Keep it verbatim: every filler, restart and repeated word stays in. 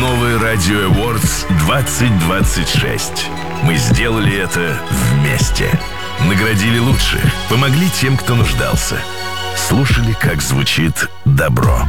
Новый Радио Awards двадцать двадцать шесть. Мы сделали это вместе. Наградили лучших, помогли тем, кто нуждался. Слушали, как звучит добро.